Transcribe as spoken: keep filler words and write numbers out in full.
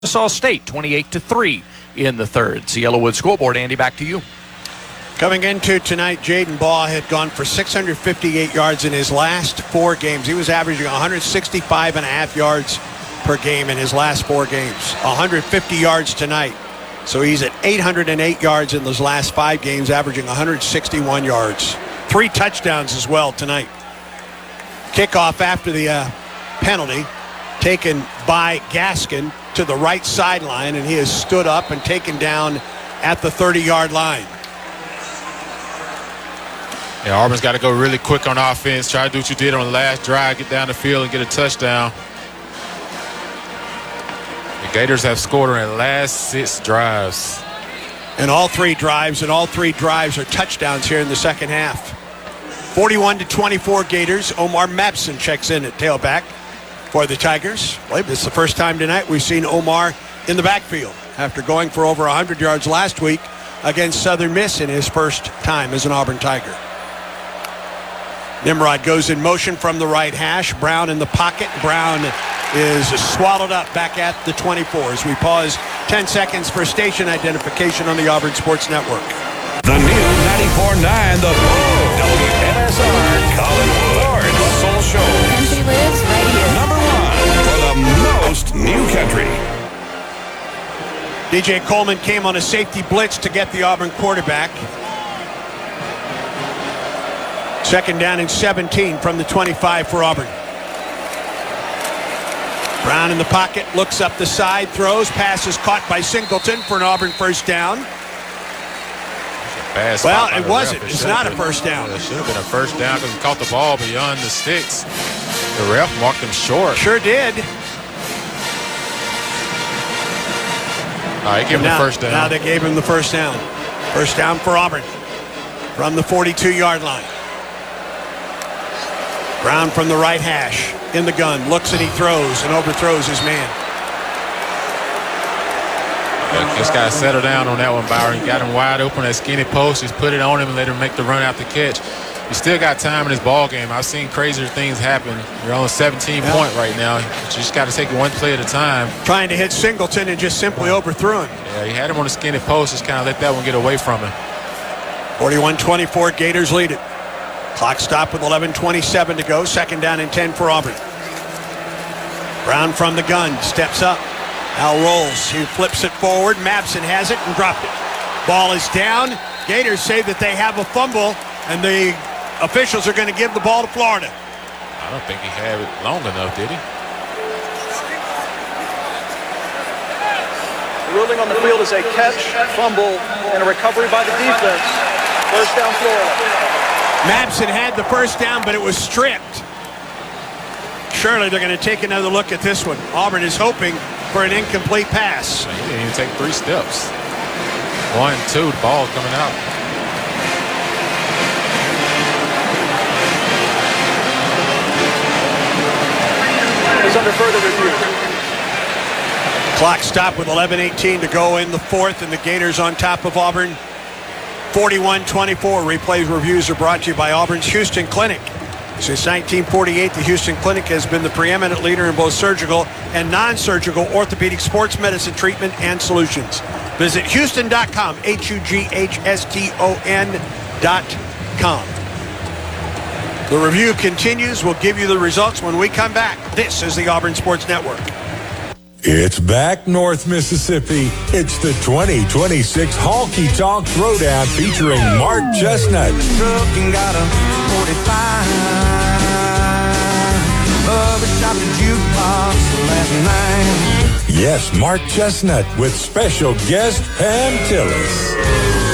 Arkansas State twenty-eight to three in the third. It's the Yellowwood scoreboard. Andy, back to you. Coming into tonight, Jaden Baugh had gone for six hundred fifty-eight yards in his last four games. He was averaging one hundred sixty-five and a half yards per game in his last four games. one hundred fifty yards tonight. So he's at eight hundred eight yards in those last five games, averaging one hundred sixty-one yards. Three touchdowns as well tonight. Kickoff after the uh, penalty taken by Gaskin to the right sideline, and he has stood up and taken down at the thirty-yard line. Yeah, Auburn's got to go really quick on offense. Try to do what you did on the last drive, get down the field and get a touchdown. The Gators have scored on their last six drives. And all three drives, and all three drives are touchdowns here in the second half. forty-one to twenty-four Gators. Omar Mabson checks in at tailback for the Tigers. I believe this is the first time tonight we've seen Omar in the backfield after going for over one hundred yards last week against Southern Miss in his first time as an Auburn Tiger. Nimrod goes in motion from the right hash. Brown in the pocket. Brown is swallowed up back at the twenty-four as we pause ten seconds for station identification on the Auburn Sports Network. The new ninety-four point nine, The Bull, W N S R, Collinwood, the Soul Show. Country lives right here. Number one for the most new country. D J Coleman came on a safety blitz to get the Auburn quarterback. Second down and seventeen from the twenty-five for Auburn. Brown in the pocket, looks up the side, throws, pass is caught by Singleton for an Auburn first down. Well, it wasn't. It's not a first down. It should have been a first down because he caught the ball beyond the sticks. The ref marked him short. Sure did. All right, give him now, the first down. Now they gave him the first down. First down for Auburn from the forty-two-yard line. Brown from the right hash in the gun. Looks and he throws and overthrows his man. Just got to settle down on that one, Byron. You got him wide open at skinny post. Just put it on him and let him make the run out the catch. You still got time in this ball game. I've seen crazier things happen. You're on a seventeen yeah. point right now. But you just got to take it one play at a time. Trying to hit Singleton and just simply overthrew him. Yeah, he had him on the skinny post. Just kind of let that one get away from him. forty-one twenty-four, Gators lead it. Clock stop with eleven twenty-seven to go. Second down and ten for Auburn. Brown from the gun. Steps up. Now rolls. He flips it forward. Mabson has it and dropped it. Ball is down. Gators say that they have a fumble, and the officials are going to give the ball to Florida. I don't think he had it long enough, did he? The ruling on the field is a catch, fumble, and a recovery by the defense. First down, Florida. Mabson had the first down, but it was stripped. Surely they're going to take another look at this one. Auburn is hoping for an incomplete pass. He didn't even take three steps. One, two, ball coming out. It's under further review. Clock stopped with eleven eighteen to go in the fourth, and the Gators on top of Auburn. forty-one twenty-four. Replays reviews are brought to you by Auburn's Houston Clinic. Since nineteen forty-eight, the Houston Clinic has been the preeminent leader in both surgical and non-surgical orthopedic sports medicine treatment and solutions. Visit Houston dot com, H U G H S T O N dot com. The review continues. We'll give you the results when we come back. This is the Auburn Sports Network. It's back, North Mississippi. It's the twenty twenty-six Honky Tonk Throwdown featuring Mark Chestnut. Yes, Mark Chestnut with special guest Pam Tillis.